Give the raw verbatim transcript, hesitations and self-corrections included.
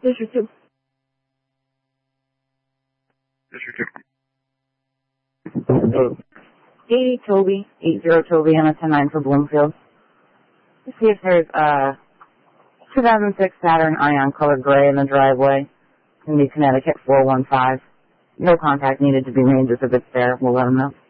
District two. District Oh, eighty Toby, eight zero Toby, and a ten nine for Bloomfield. Let's see if there's a two thousand six Saturn Ion colored gray in the driveway. It's going to be Connecticut four one five. No contact needed to be made, just if it's there, we'll let them know.